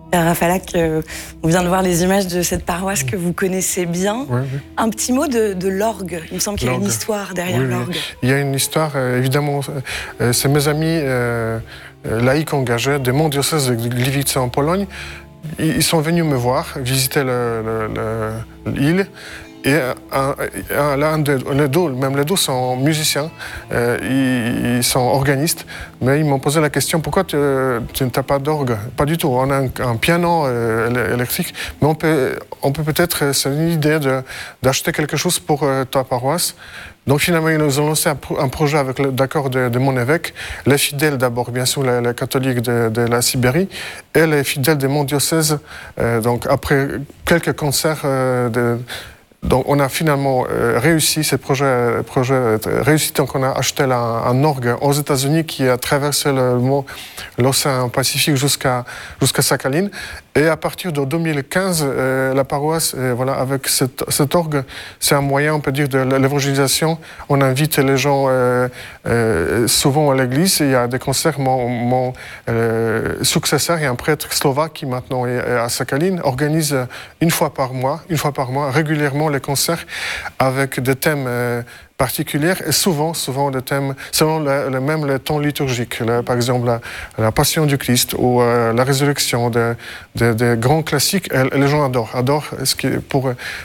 Père Rafalac, on vient de voir les images de cette paroisse que vous connaissez bien. Oui, oui. Un petit mot de l'orgue. Il me semble qu'il y a une histoire derrière l'orgue. Oui. Il y a une histoire, évidemment. C'est mes amis laïcs engagés de mon diocèse de Gliwice en Pologne. Ils sont venus me voir, visiter l'île. Et les deux sont musiciens, ils sont organistes, mais ils m'ont posé la question, pourquoi tu n'as pas d'orgue? Pas du tout, on a un piano électrique, mais on peut peut-être, c'est une idée d'acheter quelque chose pour ta paroisse. Donc finalement, ils nous ont lancé un projet avec l'accord de mon évêque, les fidèles d'abord, bien sûr, les catholiques de la Sibérie, et les fidèles de mon diocèse. Donc après quelques concerts donc on a finalement réussi ce projet réussi. Donc on a acheté un orgue aux États-Unis qui a traversé l'océan Pacifique jusqu'à Sakhalin. Et à partir de 2015, la paroisse, voilà, avec cet orgue, c'est un moyen, on peut dire, de l'évangélisation. On invite les gens souvent à l'église. Il y a des concerts. Mon successeur, il y a un prêtre slovaque qui maintenant est à Sakhalin, organise une fois par mois, régulièrement les concerts avec des thèmes particuliers et souvent des thèmes selon même le temps liturgique. Par exemple, la Passion du Christ ou la résurrection des grands classiques. Et les gens adorent